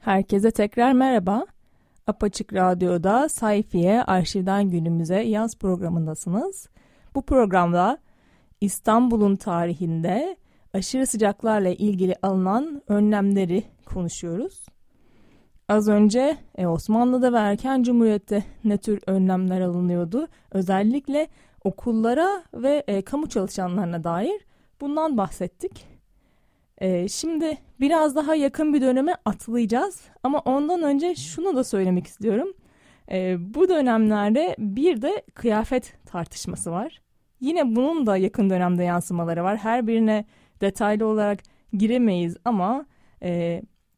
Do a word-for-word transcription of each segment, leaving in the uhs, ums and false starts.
Herkese tekrar merhaba. Apaçık Radyo'da Sayfiye Arşivden Günümüze yaz programındasınız. Bu programda İstanbul'un tarihinde aşırı sıcaklarla ilgili alınan önlemleri konuşuyoruz. Az önce e, Osmanlı'da ve erken Cumhuriyet'te ne tür önlemler alınıyordu? Özellikle okullara ve e, kamu çalışanlarına dair bundan bahsettik. Ee, şimdi biraz daha yakın bir döneme atlayacağız ama ondan önce şunu da söylemek istiyorum. Ee, bu dönemlerde bir de kıyafet tartışması var. Yine bunun da yakın dönemde yansımaları var. Her birine detaylı olarak giremeyiz ama e,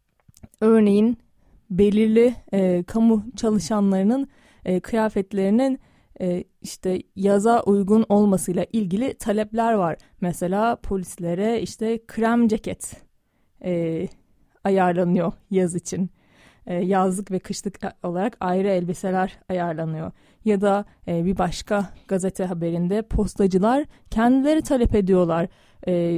örneğin belirli e, kamu çalışanlarının e, kıyafetlerinin e, işte yaza uygun olmasıyla ilgili talepler var. Mesela polislere işte krem ceket e, ayarlanıyor yaz için. E, yazlık ve kışlık olarak ayrı elbiseler ayarlanıyor. Ya da e, bir başka gazete haberinde postacılar kendileri talep ediyorlar. E,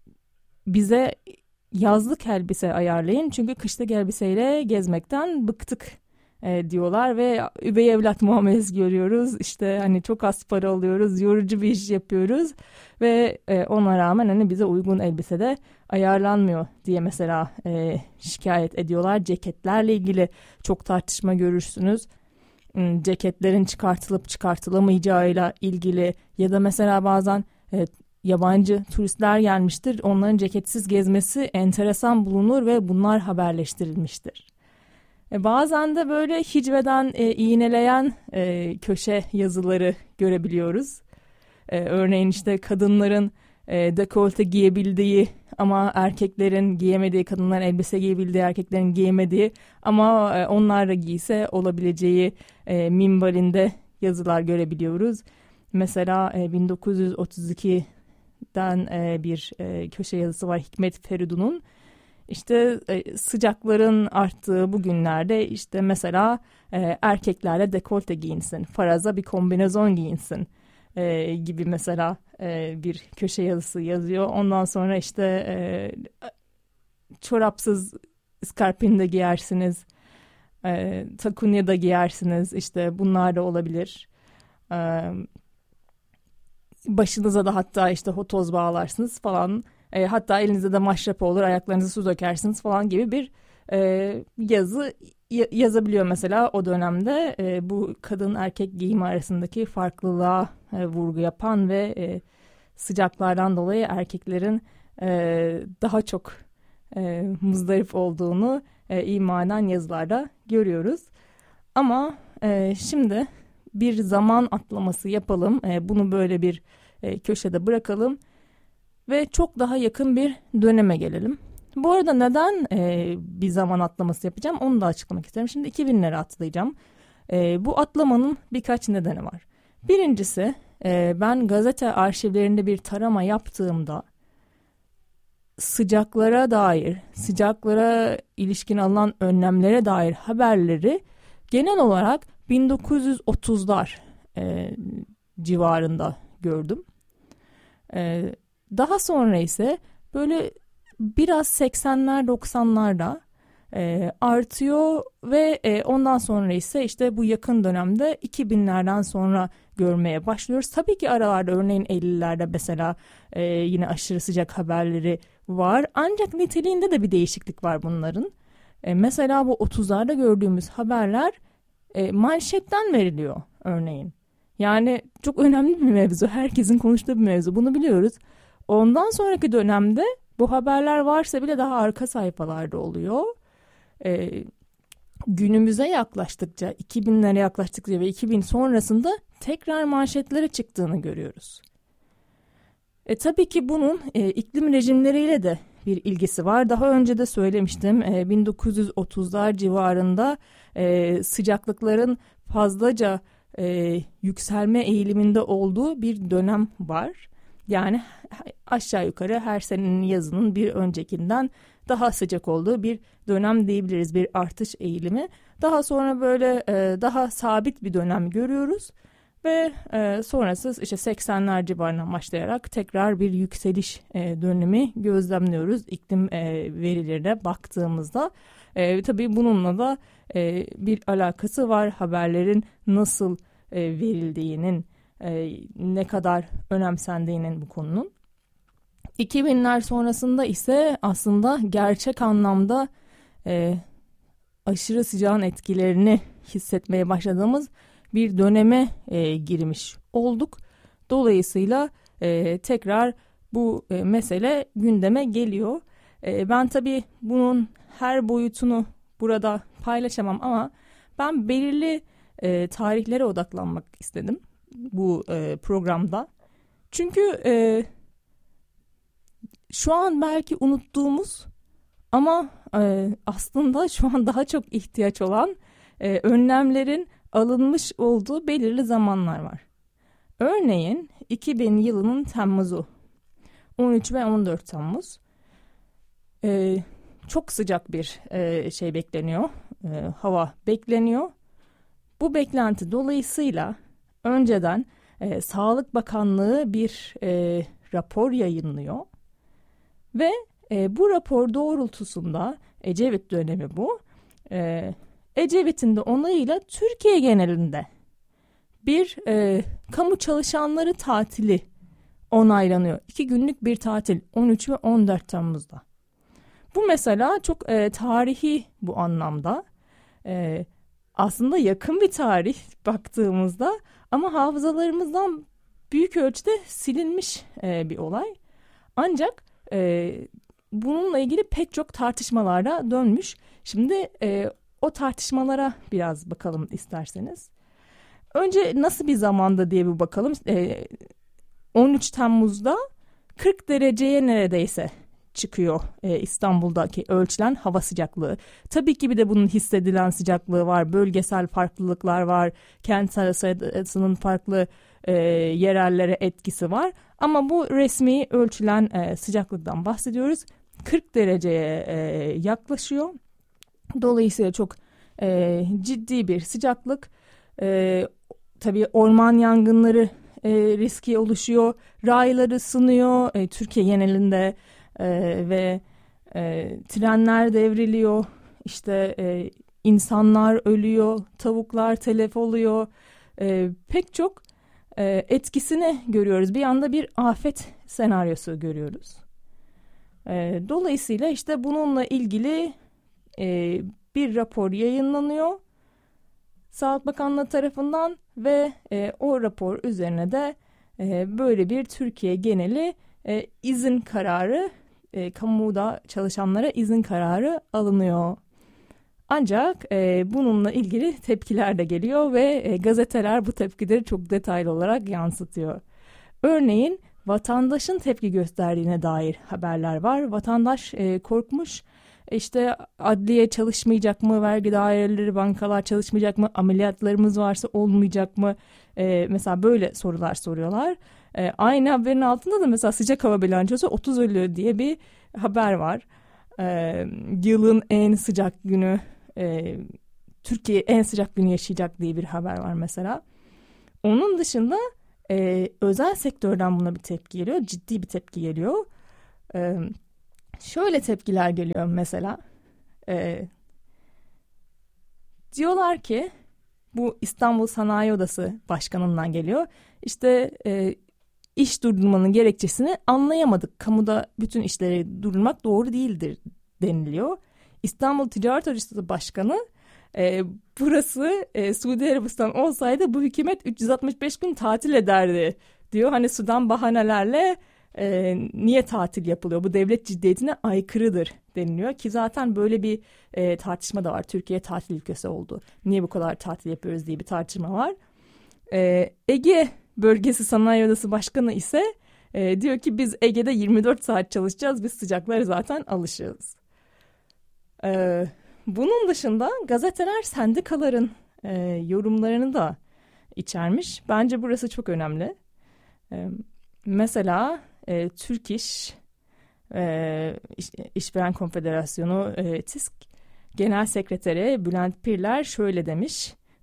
bize yazlık elbise ayarlayın çünkü kışlık elbiseyle gezmekten bıktık e, diyorlar ve üvey evlat muamelesi görüyoruz. İşte hani çok az para alıyoruz, yorucu bir iş yapıyoruz ve e, ona rağmen hani bize uygun elbise de ayarlanmıyor diye mesela e, şikayet ediyorlar. Ceketlerle ilgili çok tartışma görürsünüz. Ceketlerin çıkartılıp çıkartılamayacağıyla ilgili ya da mesela bazen e, yabancı turistler gelmiştir. Onların ceketsiz gezmesi enteresan bulunur ve bunlar haberleştirilmiştir. E, bazen de böyle hicveden e, iğneleyen e, köşe yazıları görebiliyoruz. E, örneğin işte kadınların e, dekolte giyebildiği ama erkeklerin giyemediği, kadınların elbise giyebildiği, erkeklerin giyemediği ama e, onlar da giyse olabileceği e, minvalinde yazılar görebiliyoruz. Mesela e, bin dokuz yüz otuz ikiden e, bir e, köşe yazısı var Hikmet Feridun'un. İşte e, sıcakların arttığı bu günlerde işte mesela e, erkeklerle dekolte giyinsin, faraza bir kombinezon giyinsin e, gibi mesela e, bir köşe yazısı yazıyor. Ondan sonra işte e, çorapsız iskarpin de giyersiniz, e, takunya da giyersiniz, işte bunlar da olabilir. E, başınıza da hatta işte hotoz bağlarsınız falan. E, hatta elinizde de maşrap olur, ayaklarınızı su dökersiniz falan gibi bir e, yazı y- yazabiliyor mesela o dönemde. E, bu kadın erkek giyimi arasındaki farklılığa e, vurgu yapan ve e, sıcaklardan dolayı erkeklerin e, daha çok e, muzdarip olduğunu e, ima eden yazılarda görüyoruz. Ama e, şimdi bir zaman atlaması yapalım. E, bunu böyle bir e, köşede bırakalım. Ve çok daha yakın bir döneme gelelim. Bu arada neden e, bir zaman atlaması yapacağım onu da açıklamak isterim. Şimdi iki binlere atlayacağım. E, bu atlamanın birkaç nedeni var. Birincisi e, ben gazete arşivlerinde bir tarama yaptığımda sıcaklara dair, sıcaklara ilişkin alınan önlemlere dair haberleri genel olarak bin dokuz yüz otuzlar e, civarında gördüm. Evet. Daha sonra ise böyle biraz seksenler doksanlarda e, artıyor ve e, ondan sonra ise işte bu yakın dönemde iki binlerden sonra görmeye başlıyoruz. Tabii ki aralarda örneğin ellilerde mesela e, yine aşırı sıcak haberleri var. Ancak niteliğinde de bir değişiklik var bunların. E, mesela bu otuzlarda gördüğümüz haberler e, manşetten veriliyor örneğin. Yani çok önemli bir mevzu. Herkesin konuştuğu bir mevzu. Bunu biliyoruz. Ondan sonraki dönemde bu haberler varsa bile daha arka sayfalarda oluyor. Ee, günümüze yaklaştıkça, iki binlere yaklaştıkça ve iki bin sonrasında tekrar manşetlere çıktığını görüyoruz. E, tabii ki bunun e, iklim rejimleriyle de bir ilgisi var. Daha önce de söylemiştim. E, bin dokuz yüz otuzlar civarında e, sıcaklıkların fazlaca e, yükselme eğiliminde olduğu bir dönem var. Yani aşağı yukarı her senenin yazının bir öncekinden daha sıcak olduğu bir dönem diyebiliriz, bir artış eğilimi. Daha sonra böyle e, daha sabit bir dönem görüyoruz. Ve e, sonrası işte seksenler civarından başlayarak tekrar bir yükseliş e, dönemi gözlemliyoruz iklim e, verilerine baktığımızda. E, tabii bununla da e, bir alakası var, haberlerin nasıl e, verildiğinin, e, ne kadar önemsendiğinin bu konunun. iki binler sonrasında ise aslında gerçek anlamda e, aşırı sıcağın etkilerini hissetmeye başladığımız bir döneme e, girmiş olduk. Dolayısıyla e, tekrar bu e, mesele gündeme geliyor. E, ben tabii bunun her boyutunu burada paylaşamam ama ben belirli e, tarihlere odaklanmak istedim bu e, programda. Çünkü e, şu an belki unuttuğumuz ama e, aslında şu an daha çok ihtiyaç olan e, önlemlerin alınmış olduğu belirli zamanlar var. Örneğin iki bin yılının Temmuz'u, on üç ve on dört Temmuz. Ee, çok sıcak bir e, şey bekleniyor, e, hava bekleniyor. Bu beklenti dolayısıyla önceden e, Sağlık Bakanlığı bir e, rapor yayınlıyor ve e, bu rapor doğrultusunda Ecevit dönemi bu. E, Ecevit'in de onayıyla Türkiye genelinde bir e, kamu çalışanları tatili onaylanıyor. İki günlük bir tatil on üç ve on dört Temmuz'da. Bu mesela çok e, tarihi bu anlamda. E, aslında yakın bir tarih baktığımızda ama hafızalarımızdan büyük ölçüde silinmiş e, bir olay. Ancak e, bununla ilgili pek çok tartışmalara dönmüş. Şimdi e, o tartışmalara biraz bakalım isterseniz. Önce nasıl bir zamanda diye bir bakalım. E, on üç Temmuz'da kırk dereceye neredeyse çıkıyor e, İstanbul'daki ölçülen hava sıcaklığı. Tabii ki bir de bunun hissedilen sıcaklığı var. Bölgesel farklılıklar var. Kent arasının farklı e, yerellere etkisi var. Ama bu resmi ölçülen e, sıcaklıktan bahsediyoruz. kırk dereceye e, yaklaşıyor. Dolayısıyla çok e, ciddi bir sıcaklık. E, tabii orman yangınları e, riski oluşuyor. Raylar ısınıyor. E, Türkiye genelinde e, ve e, trenler devriliyor. İşte e, insanlar ölüyor. Tavuklar telef oluyor. E, pek çok e, etkisini görüyoruz. Bir anda bir afet senaryosu görüyoruz. E, dolayısıyla işte bununla ilgili e, bir rapor yayınlanıyor Sağlık Bakanlığı tarafından ve e, o rapor üzerine de e, böyle bir Türkiye geneli e, izin kararı, e, kamuda çalışanlara izin kararı alınıyor. Ancak e, bununla ilgili tepkiler de geliyor ve e, gazeteler bu tepkileri çok detaylı olarak yansıtıyor. Örneğin vatandaşın tepki gösterdiğine dair haberler var. Vatandaş e, korkmuş. İşte adliye çalışmayacak mı, vergi daireleri, bankalar çalışmayacak mı, ameliyatlarımız varsa olmayacak mı? Ee, mesela böyle sorular soruyorlar. Ee, aynı haberin altında da mesela sıcak hava bilançosu otuz ölü diye bir haber var. Ee, yılın en sıcak günü, e, Türkiye en sıcak günü yaşayacak diye bir haber var mesela. Onun dışında e, özel sektörden buna bir tepki geliyor, ciddi bir tepki geliyor. Evet. Şöyle tepkiler geliyor mesela. Ee, diyorlar ki bu İstanbul Sanayi Odası Başkanı'ndan geliyor. İşte e, iş durdurmanın gerekçesini anlayamadık. Kamuda bütün işleri durdurmak doğru değildir deniliyor. İstanbul Ticaret Odası Başkanı e, burası e, Suudi Arabistan olsaydı bu hükümet üç yüz altmış beş gün tatil ederdi diyor. Hani sudan bahanelerle E, niye tatil yapılıyor? Bu devlet ciddiyetine aykırıdır deniliyor ki zaten böyle bir e, tartışma da var. Türkiye tatil ülkesi oldu. Niye bu kadar tatil yapıyoruz diye bir tartışma var. E, Ege Bölgesi Sanayi Odası Başkanı ise e, diyor ki biz Ege'de yirmi dört saat çalışacağız. Biz sıcaklara zaten alışığız. E, bunun dışında gazeteler sendikaların e, yorumlarını da içermiş. Bence burası çok önemli. E, mesela E, Türk İş, e, İş İşveren Konfederasyonu e, TİSK Genel Sekreteri Bülent Pirler şöyle demiş.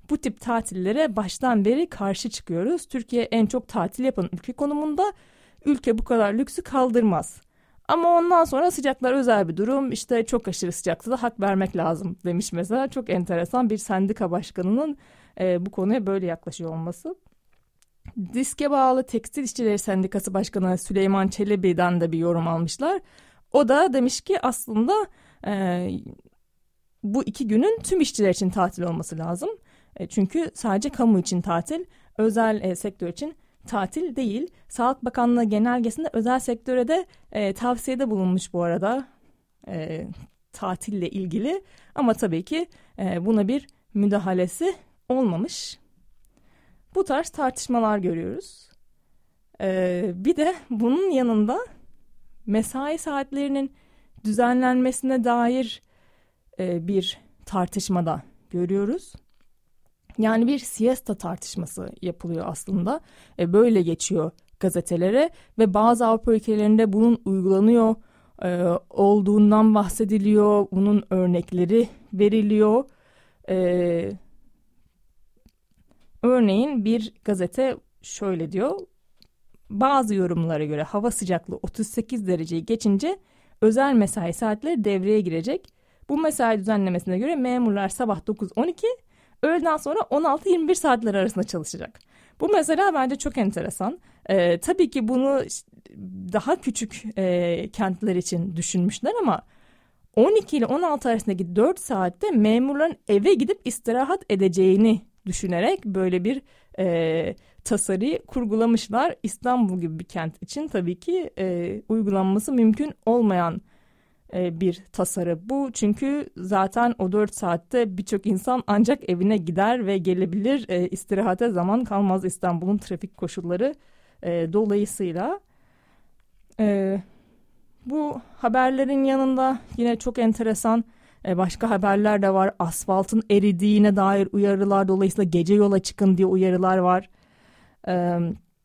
bu tip tatillere baştan beri karşı çıkıyoruz. Türkiye en çok tatil yapan ülke konumunda. Ülke bu kadar lüksü kaldırmaz. Ama ondan sonra sıcaklar özel bir durum. İşte çok aşırı sıcakta da hak vermek lazım demiş mesela. Çok enteresan bir sendika başkanının e, bu konuya böyle yaklaşıyor olması. Diske bağlı Tekstil İşçileri Sendikası Başkanı Süleyman Çelebi'den de bir yorum almışlar. O da demiş ki aslında e, bu iki günün tüm işçiler için tatil olması lazım. E, çünkü sadece kamu için tatil, özel e, sektör için tatil değil. Sağlık Bakanlığı genelgesinde özel sektöre de e, tavsiyede bulunmuş bu arada e, tatille ilgili. Ama tabii ki e, buna bir müdahalesi olmamış. Bu tarz tartışmalar görüyoruz. E, bir de bunun yanında mesai saatlerinin düzenlenmesine dair e, bir tartışmada görüyoruz. Yani bir siesta tartışması yapılıyor aslında. E, böyle geçiyor gazetelere ve bazı Avrupa ülkelerinde bunun uygulanıyor e, olduğundan bahsediliyor. Bunun örnekleri veriliyor. E, örneğin bir gazete şöyle diyor. Bazı yorumlara göre hava sıcaklığı otuz sekiz dereceyi geçince özel mesai saatleri devreye girecek. Bu mesai düzenlemesine göre memurlar sabah dokuz on iki, öğleden sonra on altı yirmi bir saatler arasında çalışacak. Bu mesela bence çok enteresan. Ee, tabii ki bunu daha küçük e, kentler için düşünmüşler ama on iki ile on altı arasındaki dört saatte memurların eve gidip istirahat edeceğini düşünerek böyle bir e, tasarıyı kurgulamışlar. İstanbul gibi bir kent için tabii ki e, uygulanması mümkün olmayan e, bir tasarı bu. Çünkü zaten o dört saatte birçok insan ancak evine gider ve gelebilir. E, istirahate zaman kalmaz İstanbul'un trafik koşulları e, dolayısıyla. E, bu haberlerin yanında yine çok enteresan e, başka haberler de var. Asfaltın eridiğine dair uyarılar, dolayısıyla gece yola çıkın diye uyarılar var. E,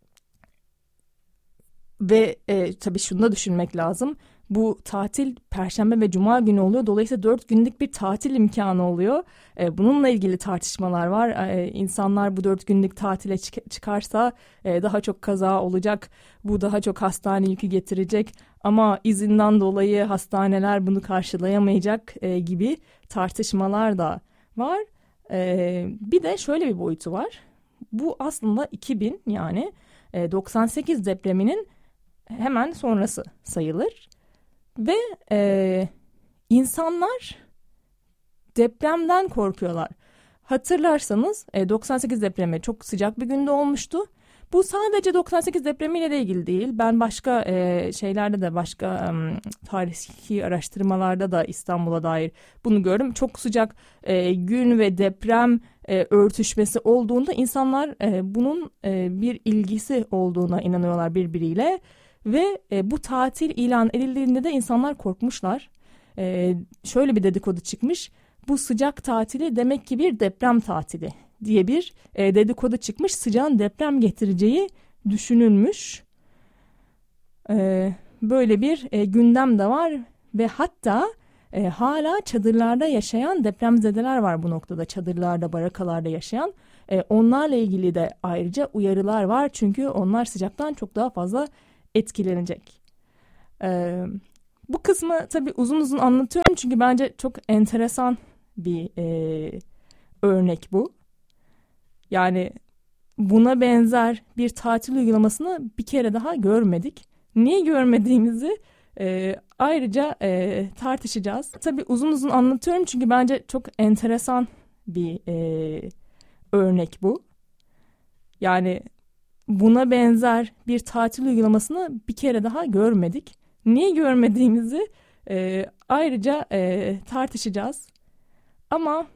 ve e, tabii şunu da düşünmek lazım. Bu tatil Perşembe ve Cuma günü oluyor. Dolayısıyla dört günlük bir tatil imkanı oluyor. E, bununla ilgili tartışmalar var. E, insanlar bu dört günlük tatile çık- çıkarsa e, daha çok kaza olacak. Bu daha çok hastane yükü getirecek. Ama izinden dolayı hastaneler bunu karşılayamayacak e, gibi tartışmalar da var. E, bir de şöyle bir boyutu var. Bu aslında iki bin yani e, doksan sekiz depreminin hemen sonrası sayılır. Ve e, insanlar depremden korkuyorlar. Hatırlarsanız e, doksan sekiz depremi çok sıcak bir günde olmuştu. Bu sadece doksan sekiz depremiyle de ilgili değil. Ben başka e, şeylerde de başka e, tarihi araştırmalarda da İstanbul'a dair bunu gördüm. Çok sıcak e, gün ve deprem e, örtüşmesi olduğunda insanlar e, bunun e, bir ilgisi olduğuna inanıyorlar birbiriyle. Ve e, bu tatil ilan edildiğinde de insanlar korkmuşlar. E, şöyle bir dedikodu çıkmış. Bu sıcak tatili demek ki bir deprem tatili diye bir e, dedikodu çıkmış. Sıcağın deprem getireceği düşünülmüş. E, böyle bir e, gündem de var ve hatta e, hala çadırlarda yaşayan depremzedeler var bu noktada. Çadırlarda, barakalarda yaşayan. E, onlarla ilgili de ayrıca uyarılar var. Çünkü onlar sıcaktan çok daha fazla etkilenecek. Ee, bu kısmı tabii uzun uzun anlatıyorum çünkü bence çok enteresan bir e, örnek bu. Yani buna benzer bir tatil uygulamasını bir kere daha görmedik. Niye görmediğimizi e, ayrıca e, tartışacağız. Tabii uzun uzun anlatıyorum çünkü bence çok enteresan bir e, örnek bu. Yani buna benzer bir tatil uygulamasını bir kere daha görmedik. Niye görmediğimizi e, ayrıca e, tartışacağız. Ama